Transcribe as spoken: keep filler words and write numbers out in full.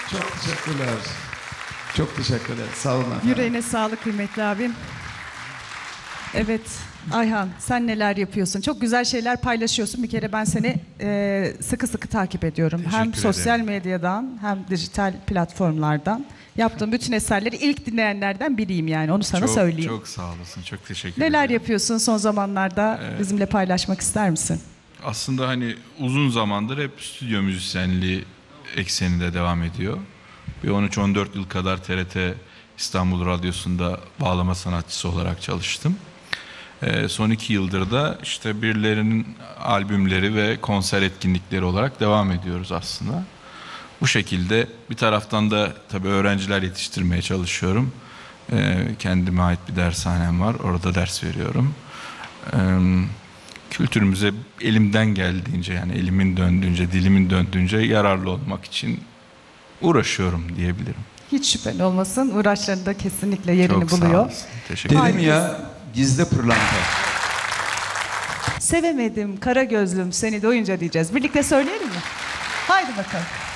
Çok teşekkürler. Çok teşekkürler. Sağ olun efendim. Yüreğine sağlık kıymetli abim. Evet Ayhan, sen neler yapıyorsun? Çok güzel şeyler paylaşıyorsun. Bir kere ben seni e, sıkı sıkı takip ediyorum. Teşekkür Hem ederim. sosyal medyadan hem dijital platformlardan. Yaptığım bütün eserleri ilk dinleyenlerden biriyim yani. Onu sana çok, söyleyeyim. Çok sağ olasın. Çok teşekkür Neler ederim. yapıyorsun son zamanlarda? Evet. Bizimle paylaşmak ister misin? Aslında hani uzun zamandır hep stüdyo müzisyenliği ekseninde devam ediyor. Bir on üç on dört yıl kadar T R T İstanbul Radyosu'nda bağlama sanatçısı olarak çalıştım. Ee, son iki yıldır da işte birilerinin albümleri ve konser etkinlikleri olarak devam ediyoruz aslında. Bu şekilde bir taraftan da tabii öğrenciler yetiştirmeye çalışıyorum. Ee, kendime ait bir dershanem var. Orada ders veriyorum. Ee, kültürümüze elimden geldiğince, yani elimin döndüğünce, dilimin döndüğünce yararlı olmak için uğraşıyorum diyebilirim. Hiç şüphen olmasın. Uğraşlarında kesinlikle yerini Çok sağ buluyor. olasın. Teşekkür ederim. Dedim ya, gizli pırlanta. Sevemedim kara gözlüm seni doyunca diyeceğiz. Birlikte söyleyelim mi? Haydi bakalım.